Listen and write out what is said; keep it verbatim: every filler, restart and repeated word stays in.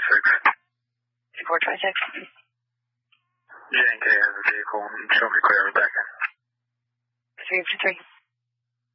twenty-six. two four twenty-six. J and K has a vehicle. Show me clear back in. three two three.